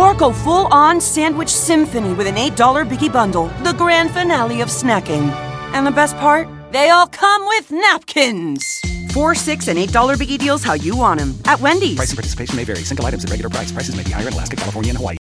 Or go full-on sandwich symphony with an $8 Biggie Bundle, the grand finale of snacking. And the best part? They all come with napkins. 4, 6, and $8 Biggie deals how you want them. At Wendy's. Price and participation may vary. Single items at regular price. Prices may be higher in Alaska, California, and Hawaii.